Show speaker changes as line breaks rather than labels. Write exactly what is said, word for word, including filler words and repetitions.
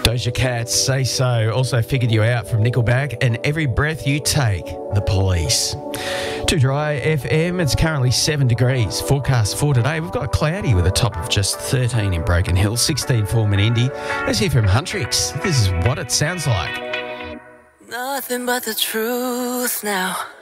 Doja Cat, Say So. Also Figured You Out from Nickelback. And Every Breath You Take, The Police. Too Dry F M, it's currently seven degrees. Forecast for today, we've got cloudy with a top of just thirteen in Broken Hill, sixteen for Menindee. Let's hear from Huntrix. This is what it sounds like.
Nothing but the truth now.